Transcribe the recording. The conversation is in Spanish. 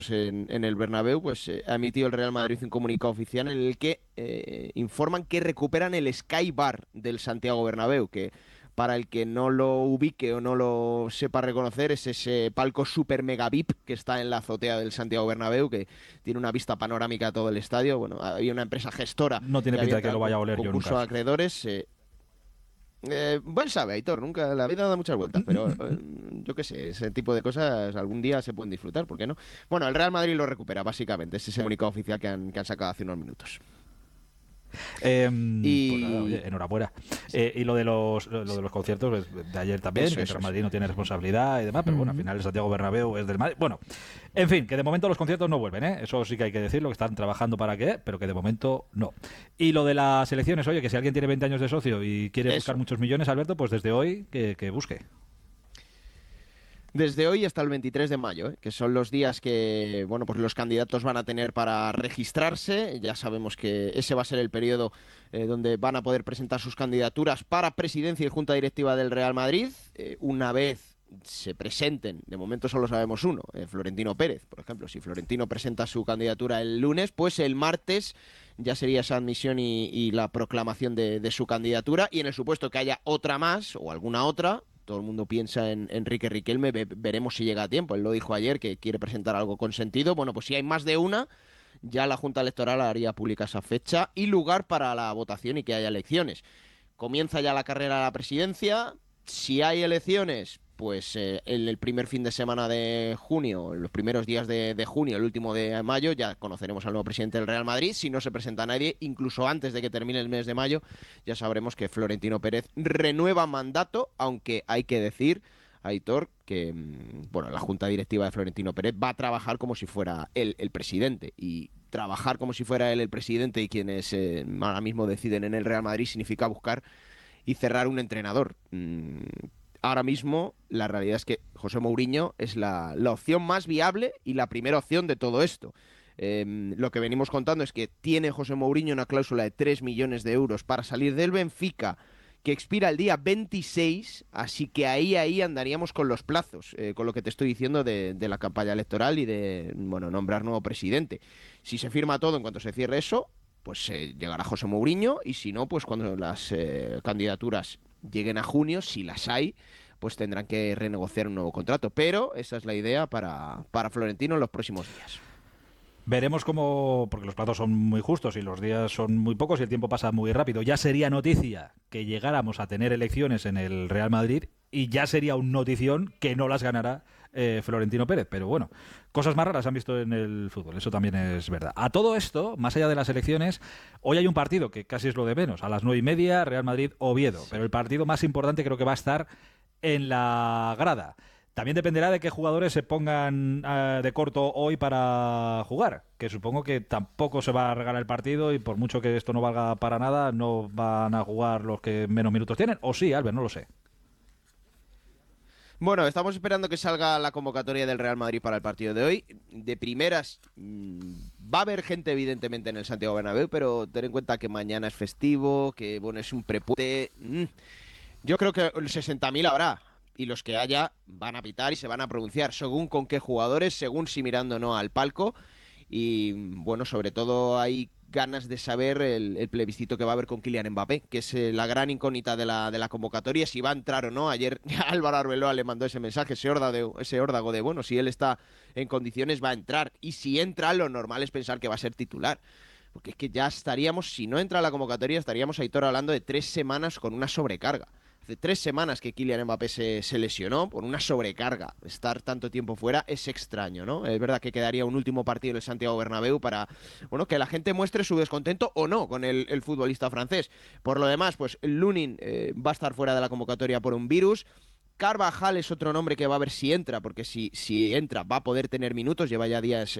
en el Bernabéu, pues ha emitido el Real Madrid un comunicado oficial en el que informan que recuperan el Sky Bar del Santiago Bernabéu, que para el que no lo ubique o no lo sepa reconocer es ese palco super mega VIP que está en la azotea del Santiago Bernabéu, que tiene una vista panorámica a todo el estadio. Bueno, había una empresa gestora No tiene que pinta había de que lo vaya a oler yo concurso nunca. de acreedores. Buen sabe, Aitor, nunca la vida da muchas vueltas, pero yo qué sé, ese tipo de cosas algún día se pueden disfrutar, ¿por qué no? Bueno, el Real Madrid lo recupera, básicamente, ese es el comunicado oficial que han sacado hace unos minutos. Pues nada, Y oye, enhorabuena. Y lo de los conciertos de ayer también, que el eso, Real eso. Madrid no tiene responsabilidad y demás, pero bueno, al final el Santiago Bernabéu es del Madrid. Bueno, en fin, que de momento los conciertos no vuelven, ¿eh? Eso sí que hay que decirlo, que están trabajando para qué, pero que de momento no. Y lo de las elecciones, oye, que si alguien tiene 20 años de socio y quiere buscar Eso. muchos millones, Alberto, pues desde hoy que busque. Desde hoy hasta el 23 de mayo, que son los días que, bueno, pues los candidatos van a tener para registrarse. Ya sabemos que ese va a ser el periodo donde van a poder presentar sus candidaturas para presidencia y junta directiva del Real Madrid. Una vez se presenten, de momento solo sabemos uno, Florentino Pérez, por ejemplo. Si Florentino presenta su candidatura el lunes, pues el martes ya sería esa admisión y la proclamación de su candidatura. Y en el supuesto que haya otra más o alguna otra, todo el mundo piensa en Enrique Riquelme, veremos si llega a tiempo. Él lo dijo ayer que quiere presentar algo con sentido. Bueno, pues si hay más de una, ya la Junta Electoral haría pública esa fecha y lugar para la votación y que haya elecciones. Comienza ya la carrera a la presidencia. Si hay elecciones, pues en el primer fin de semana de junio, en los primeros días de junio, el último de mayo, ya conoceremos al nuevo presidente del Real Madrid. Si no se presenta nadie, incluso antes de que termine el mes de mayo, ya sabremos que Florentino Pérez renueva mandato, aunque hay que decir, Aitor, que bueno, la junta directiva de Florentino Pérez va a trabajar como si fuera él el presidente. Y trabajar como si fuera él el presidente y quienes ahora mismo deciden en el Real Madrid significa buscar y cerrar un entrenador. Ahora mismo la realidad es que José Mourinho es la opción más viable y la primera opción de todo esto. Lo que venimos contando es que tiene José Mourinho una cláusula de 3 millones de euros para salir del Benfica, que expira el día 26, así que ahí andaríamos con los plazos, con lo que te estoy diciendo de la campaña electoral y de, bueno, nombrar nuevo presidente. Si se firma todo en cuanto se cierre eso, pues llegará José Mourinho, y si no, pues cuando las candidaturas lleguen a junio, si las hay, pues tendrán que renegociar un nuevo contrato. Pero esa es la idea para Florentino en los próximos días. Veremos cómo, porque los plazos son muy justos y los días son muy pocos y el tiempo pasa muy rápido. Ya sería noticia que llegáramos a tener elecciones en el Real Madrid y ya sería un notición que no las ganará Florentino Pérez. Pero bueno, cosas más raras han visto en el fútbol, eso también es verdad. A todo esto, más allá de las elecciones, hoy hay un partido que casi es lo de menos. A las 9:30, Real Madrid-Oviedo. Pero el partido más importante creo que va a estar en la grada. También dependerá de qué jugadores se pongan de corto hoy para jugar, que supongo que tampoco se va a regalar el partido y por mucho que esto no valga para nada, no van a jugar los que menos minutos tienen. O sí, Albert, no lo sé. Bueno, estamos esperando que salga la convocatoria del Real Madrid para el partido de hoy. De primeras, va a haber gente evidentemente en el Santiago Bernabéu, pero ten en cuenta que mañana es festivo, que bueno, es un prepuente. Yo creo que 60.000 habrá. Y los que haya van a pitar y se van a pronunciar según con qué jugadores, según si mirando o no al palco. Y bueno, sobre todo hay ganas de saber el plebiscito que va a haber con Kylian Mbappé, que es la gran incógnita de la convocatoria, si va a entrar o no. Ayer Álvaro Arbeloa le mandó ese mensaje, ese órdago de, bueno, si él está en condiciones va a entrar. Y si entra, lo normal es pensar que va a ser titular. Porque es que ya estaríamos, si no entra a la convocatoria, estaríamos, Aitor, hablando de 3 semanas con una sobrecarga. Hace 3 semanas que Kylian Mbappé se lesionó por una sobrecarga. Estar tanto tiempo fuera es extraño, ¿no? Es verdad que quedaría un último partido en el Santiago Bernabéu para, bueno, que la gente muestre su descontento o no con el futbolista francés. Por lo demás, pues Lunin va a estar fuera de la convocatoria por un virus. Carvajal es otro nombre que va a ver si entra, porque si entra va a poder tener minutos, lleva ya días